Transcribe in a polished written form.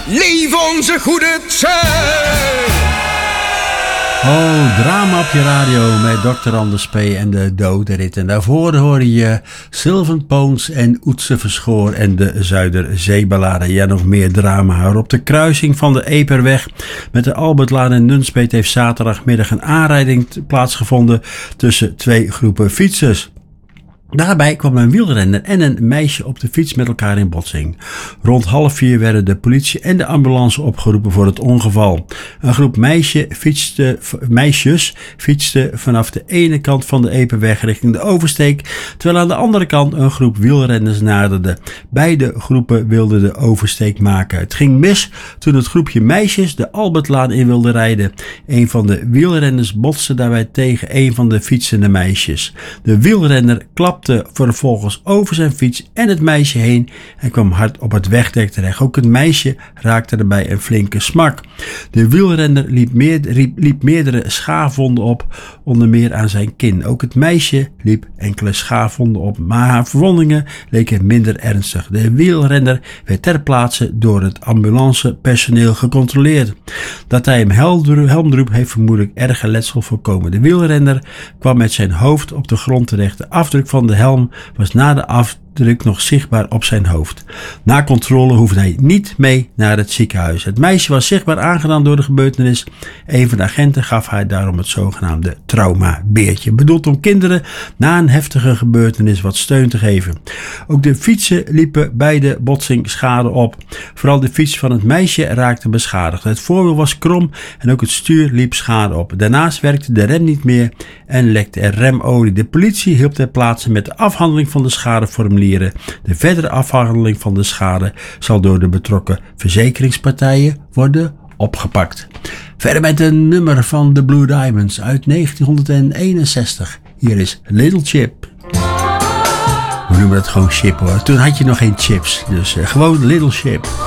Leef onze goede tijd. Oh, drama op je radio met Dr. Anders P. en de Dode Rit. En daarvoor hoor je Sylvan Poons en Oetse Verschoor en de Zuiderzeeballade. Ja, nog meer drama. Op de kruising van de Eperweg met de Albertlaan en Nunspeet heeft zaterdagmiddag een aanrijding plaatsgevonden tussen twee groepen fietsers. Daarbij kwam een wielrenner en een meisje op de fiets met elkaar in botsing. Rond 3:30 werden de politie en de ambulance opgeroepen voor het ongeval. Een groep meisjes fietste vanaf de ene kant van de Eperweg richting de oversteek, terwijl aan de andere kant een groep wielrenners naderde. Beide groepen wilden de oversteek maken. Het ging mis toen het groepje meisjes de Albertlaan in wilde rijden. Een van de wielrenners botste daarbij tegen een van de fietsende meisjes. De wielrenner klapte vervolgens over zijn fiets en het meisje heen en kwam hard op het wegdek terecht. Ook het meisje raakte erbij een flinke smak. De wielrenner liep meerdere schaafwonden op, onder meer aan zijn kin. Ook het meisje liep enkele schaafwonden op, maar haar verwondingen leken minder ernstig. De wielrenner werd ter plaatse door het ambulancepersoneel gecontroleerd. Dat hij hem helm droeg heeft vermoedelijk erge letsel voorkomen. De wielrenner kwam met zijn hoofd op de grond terecht. De afdruk van de helm was na de afdruk nog zichtbaar op zijn hoofd. Na controle hoefde hij niet mee naar het ziekenhuis. Het meisje was zichtbaar aangedaan door de gebeurtenis. Een van de agenten gaf haar daarom het zogenaamde traumabeertje, bedoeld om kinderen na een heftige gebeurtenis wat steun te geven. Ook de fietsen liepen bij de botsing schade op. Vooral de fiets van het meisje raakte beschadigd. Het voorwiel was krom en ook het stuur liep schade op. Daarnaast werkte de rem niet meer en lekte er remolie. De politie hielp ter plaatse met de afhandeling van de schadeformulieren. De verdere afhandeling van de schade zal door de betrokken verzekeringspartijen worden opgepakt. Verder met een nummer van de Blue Diamonds uit 1961. Hier is Little Chip. We noemen het gewoon chip hoor. Toen had je nog geen chips, dus gewoon Little Chip.